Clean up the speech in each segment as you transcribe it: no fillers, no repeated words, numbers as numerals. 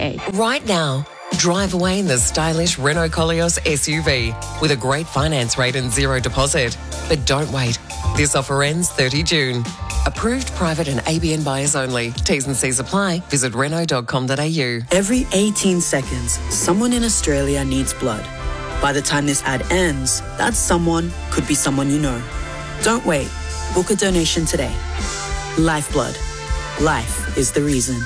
Right now, drive away in the stylish Renault Koleos SUV with a great finance rate and zero deposit. But don't wait. This offer ends 30 June. Approved private and ABN buyers only. T's and C's apply. Visit Renault.com.au. Every 18 seconds, someone in Australia needs blood. By the time this ad ends, that someone could be someone you know. Don't wait. Book a donation today. Lifeblood. Life is the reason.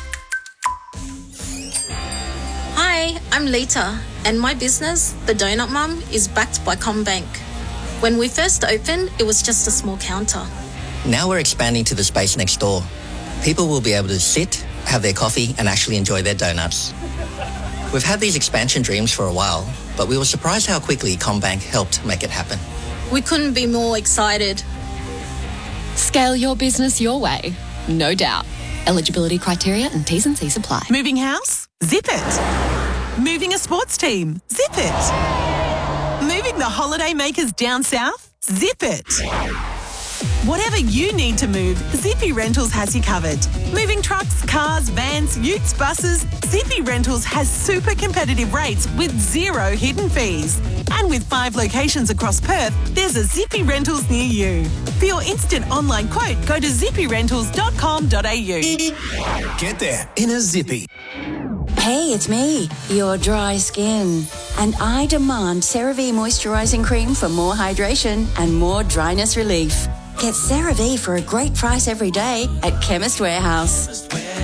Hi, I'm Lita, and my business, The Donut Mum, is backed by CommBank. When we first opened, it was just a small counter. Now we're expanding to the space next door. People will be able to sit, have their coffee, and actually enjoy their donuts. We've had these expansion dreams for a while, but we were surprised how quickly CommBank helped make it happen. We couldn't be more excited. Scale your business your way, no doubt. Eligibility criteria and T's and C's apply. Moving house? Zip it. Moving a sports team? Zip it. Moving the holiday makers down south? Zip it. Whatever you need to move, Zippy Rentals has you covered. Moving trucks, cars, vans, utes, buses, Zippy Rentals has super competitive rates with zero hidden fees. And with 5 locations across Perth, there's a Zippy Rentals near you. For your instant online quote, go to zippyrentals.com.au. Get there in a Zippy. Hey, it's me, your dry skin. And I demand CeraVe Moisturising Cream for more hydration and more dryness relief. Get CeraVe for a great price every day at Chemist Warehouse.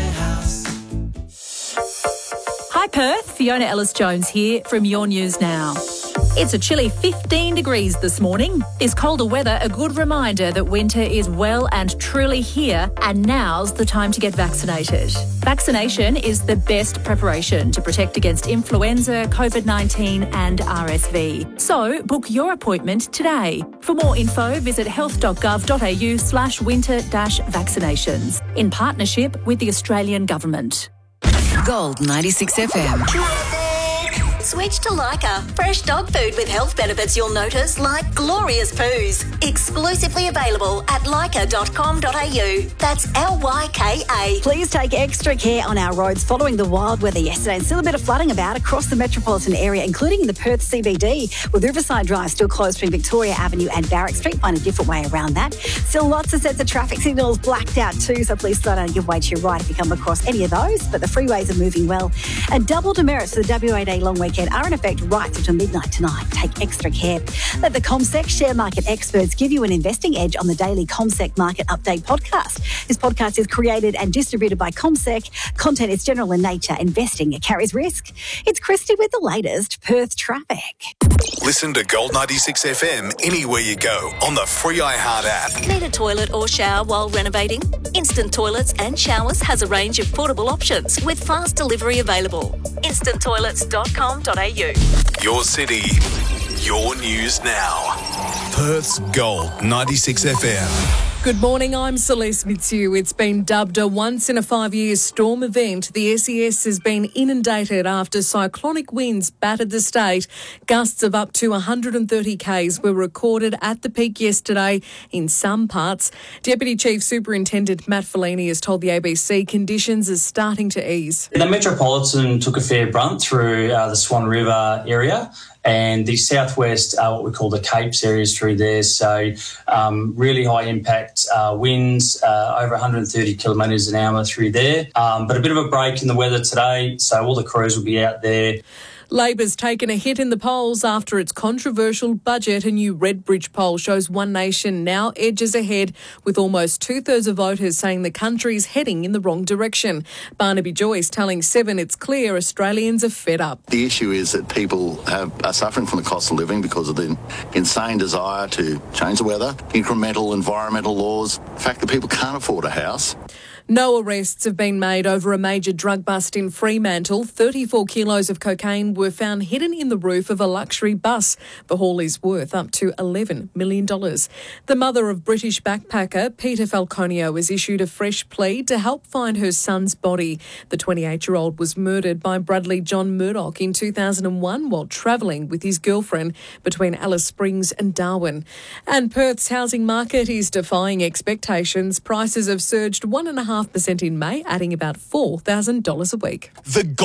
Hi Perth, Fiona Ellis-Jones here from Your News Now. It's a chilly 15 degrees this morning. Is colder weather a good reminder that winter is well and truly here, and now's the time to get vaccinated? Vaccination is the best preparation to protect against influenza, COVID-19 and RSV. So book your appointment today. For more info, visit health.gov.au/winter-vaccinations in partnership with the Australian Government. Gold 96 FM. Switch to Lyca. Fresh dog food with health benefits you'll notice, like glorious poos. Exclusively available at lyca.com.au. That's LYKA. Please take extra care on our roads following the wild weather yesterday. And still a bit of flooding about across the metropolitan area, including in the Perth CBD, with Riverside Drive still closed between Victoria Avenue and Barrack Street. Find a different way around that. Still lots of sets of traffic signals blacked out too, so please slow down and give way to your right if you come across any of those. But the freeways are moving well. And double demerits for the WA Day long weekend are in effect right through to midnight tonight. Take extra care. Let the CommSec share market experts give you an investing edge on the daily CommSec Market Update podcast. This podcast is created and distributed by CommSec. Content is general in nature. Investing carries risk. It's Christy with the latest Perth traffic. Listen to Gold 96 FM anywhere you go on the free iHeart app. Need a toilet or shower while renovating? Instant Toilets and Showers has a range of portable options with fast delivery available. instanttoilets.com.au. Your city, your news now. Perth's Gold 96 FM. Good morning, I'm Celeste Mitsu. It's been dubbed a once-in-a-5-year storm event. The SES has been inundated after cyclonic winds battered the state. Gusts of up to 130 k's were recorded at the peak yesterday in some parts. Deputy Chief Superintendent Matt Fellini has told the ABC conditions are starting to ease. The Metropolitan took a fair brunt through the Swan River area, and the southwest, what we call the Capes areas through there. So really high impact winds, over 130 kilometres an hour through there. But a bit of a break in the weather today, so all the crews will be out there. Labor's taken a hit in the polls after its controversial budget. A new Redbridge poll shows One Nation now edges ahead, with almost 2/3 of voters saying the country's heading in the wrong direction. Barnaby Joyce telling Seven it's clear Australians are fed up. The issue is that people are suffering from the cost of living because of the insane desire to change the weather, incremental environmental laws, the fact that people can't afford a house. No arrests have been made over a major drug bust in Fremantle. 34 kilos of cocaine were found hidden in the roof of a luxury bus. The haul is worth up to $11 million. The mother of British backpacker Peter Falconio has issued a fresh plea to help find her son's body. The 28-year-old was murdered by Bradley John Murdoch in 2001 while travelling with his girlfriend between Alice Springs and Darwin. And Perth's housing market is defying expectations. Prices have surged 1.5% in May, adding about $4,000 a week.